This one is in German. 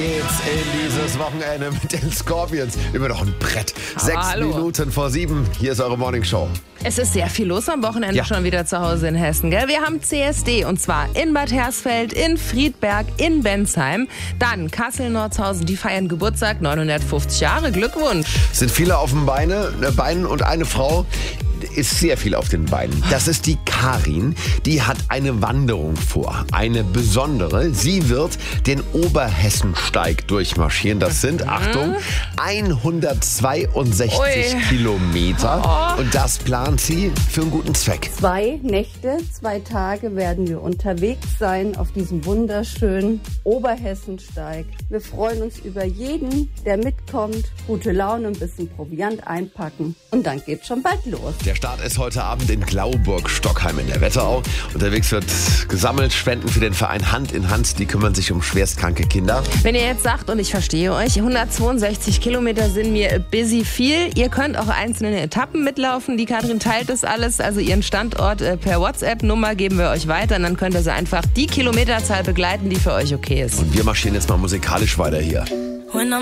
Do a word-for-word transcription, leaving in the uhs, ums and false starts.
Geht's in dieses Wochenende mit den Scorpions. Immer noch ein Brett. Aber Sechs hallo. Minuten vor sieben. Hier ist eure Morningshow. Es ist sehr viel los am Wochenende Ja. schon wieder zu Hause in Hessen, gell? Wir haben C S D und zwar in Bad Hersfeld, in Friedberg, in Bensheim. Dann Kassel-Nordshausen, die feiern Geburtstag, neunhundertfünfzig Jahre. Glückwunsch. Sind viele auf den Beine, äh, Beinen und eine Frau ist sehr viel auf den Beinen. Das ist die Karin. Die hat eine Wanderung vor. Eine besondere. Sie wird den Oberhessensteig durchmarschieren. Das sind, Achtung, hundertzweiundsechzig Ui. Kilometer. Und das plant sie für einen guten Zweck. Zwei Nächte, zwei Tage werden wir unterwegs sein auf diesem wunderschönen Oberhessensteig. Wir freuen uns über jeden, der mitkommt. Gute Laune, ein bisschen Proviant einpacken und dann geht's schon bald los. Der Start ist heute Abend in Glauburg-Stockheim in der Wetterau. Unterwegs wird gesammelt, Spenden für den Verein Hand in Hand. Die kümmern sich um schwerstkranke Kinder. Wenn ihr jetzt sagt, und ich verstehe euch, hundertzweiundsechzig Kilometer sind mir busy viel. Ihr könnt auch einzelne Etappen mitlaufen. Die Katrin teilt das alles, also ihren Standort äh, per WhatsApp-Nummer geben wir euch weiter. Und dann könnt ihr sie einfach die Kilometerzahl begleiten, die für euch okay ist. Und wir marschieren jetzt mal musikalisch weiter hier.